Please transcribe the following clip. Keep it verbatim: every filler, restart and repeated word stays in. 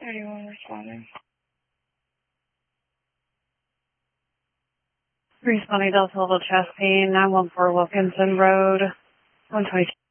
thirty-one responding. Responding Delta Level Chest Pain, nine one four Wilkinson Road, one twenty-two.